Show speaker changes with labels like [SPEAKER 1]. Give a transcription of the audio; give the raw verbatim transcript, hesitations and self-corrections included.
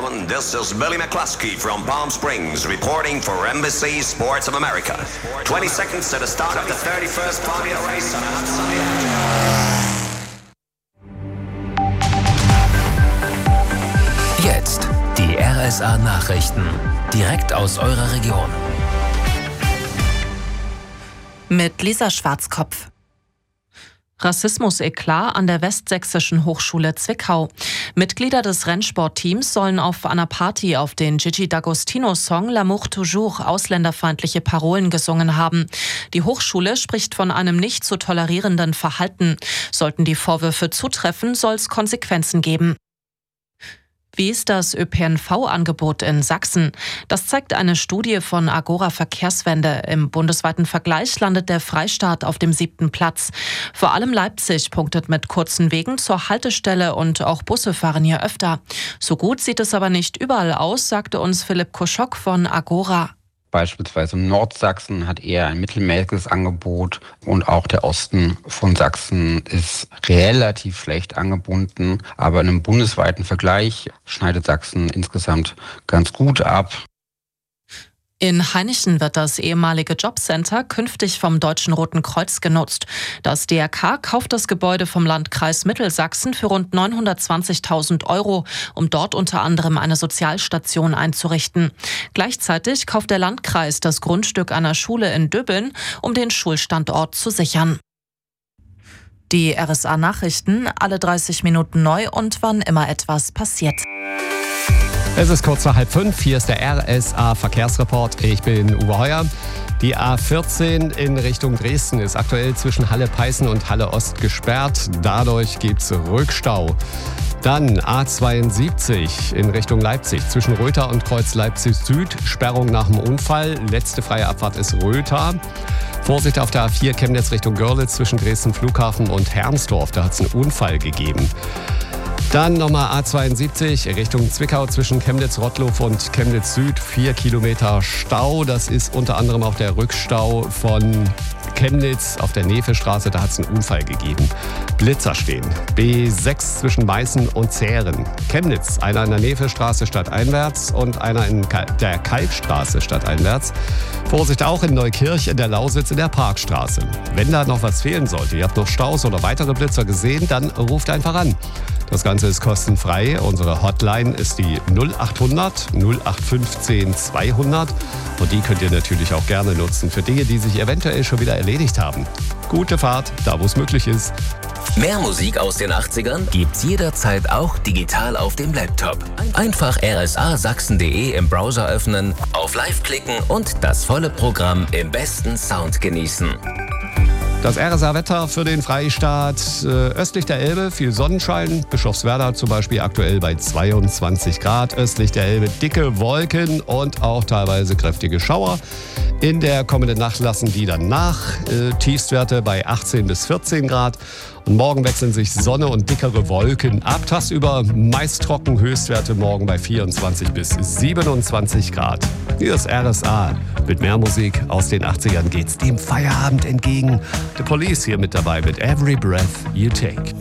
[SPEAKER 1] gentlemen, this is Billy McCluskey from Palm Springs reporting for N B C Sports of America. twenty seconds to the start of the thirty-first Formula Race on a hot sunny afternoon.
[SPEAKER 2] Jetzt die R S A-Nachrichten, direkt aus eurer Region.
[SPEAKER 3] Mit Lisa Schwarzkopf. Rassismus-Eklat an der Westsächsischen Hochschule Zwickau. Mitglieder des Rennsportteams sollen auf einer Party auf den Gigi D'Agostino-Song L'amour toujours ausländerfeindliche Parolen gesungen haben. Die Hochschule spricht von einem nicht zu tolerierenden Verhalten. Sollten die Vorwürfe zutreffen, soll es Konsequenzen geben. Wie ist das Ö P N V-Angebot in Sachsen? Das zeigt eine Studie von Agora Verkehrswende. Im bundesweiten Vergleich landet der Freistaat auf dem siebten Platz. Vor allem Leipzig punktet mit kurzen Wegen zur Haltestelle und auch Busse fahren hier öfter. So gut sieht es aber nicht überall aus, sagte uns Philipp Koschok von Agora.
[SPEAKER 4] Beispielsweise Nordsachsen hat eher ein mittelmäßiges Angebot und auch der Osten von Sachsen ist relativ schlecht angebunden. Aber in einem bundesweiten Vergleich schneidet Sachsen insgesamt ganz gut ab.
[SPEAKER 3] In Hainichen wird das ehemalige Jobcenter künftig vom Deutschen Roten Kreuz genutzt. Das D R K kauft das Gebäude vom Landkreis Mittelsachsen für rund neunhundertzwanzigtausend Euro, um dort unter anderem eine Sozialstation einzurichten. Gleichzeitig kauft der Landkreis das Grundstück einer Schule in Döbeln, um den Schulstandort zu sichern. Die R S A-Nachrichten, alle dreißig Minuten neu und wann immer etwas passiert.
[SPEAKER 5] Es ist kurz nach halb fünf, hier ist der R S A-Verkehrsreport. Ich bin Uwe Heuer. Die A vierzehn in Richtung Dresden ist aktuell zwischen Halle-Peißen und Halle-Ost gesperrt. Dadurch gibt es Rückstau. Dann A zweiundsiebzig in Richtung Leipzig zwischen Rötha und Kreuz Leipzig Süd. Sperrung nach dem Unfall. Letzte freie Abfahrt ist Rötha. Vorsicht auf der A vier Chemnitz Richtung Görlitz zwischen Dresden Flughafen und Hermsdorf. Da hat es einen Unfall gegeben. Dann nochmal A zweiundsiebzig Richtung Zwickau zwischen Chemnitz-Rottluff und Chemnitz Süd. Vier Kilometer Stau. Das ist unter anderem auch der Rückstau von Chemnitz auf der Nevestraße. Da hat es einen Unfall gegeben. Blitzer stehen. B sechs zwischen Meißen und Zähren. Chemnitz, einer in der Nevestraße stadteinwärts und einer in der Kalkstraße stadteinwärts. Vorsicht auch in Neukirch in der Lausitz in der Parkstraße. Wenn da noch was fehlen sollte, ihr habt noch Staus oder weitere Blitzer gesehen, dann ruft einfach an. Das Ganze ist kostenfrei. Unsere Hotline ist die null achthundert null acht fünfzehn zweihundert. Und die könnt ihr natürlich auch gerne nutzen für Dinge, die sich eventuell schon wieder erledigt haben. Gute Fahrt, da wo es möglich ist.
[SPEAKER 2] Mehr Musik aus den achtzigern gibt's jederzeit auch digital auf dem Laptop. Einfach r s a sachsen punkt d e im Browser öffnen, auf Live klicken und das volle Programm im besten Sound genießen.
[SPEAKER 5] Das R S A-Wetter für den Freistaat äh, östlich der Elbe, viel Sonnenschein. Bischofswerda zum Beispiel aktuell bei zweiundzwanzig Grad. Östlich der Elbe dicke Wolken und auch teilweise kräftige Schauer. In der kommenden Nacht lassen die dann nach. Äh, Tiefstwerte bei achtzehn bis vierzehn Grad. Und morgen wechseln sich Sonne und dickere Wolken ab. Tagsüber meist trocken, Höchstwerte morgen bei vierundzwanzig bis siebenundzwanzig Grad. Hier ist R S A. Mit mehr Musik aus den achtzigern geht's dem Feierabend entgegen. The Police hier mit dabei mit Every Breath You Take.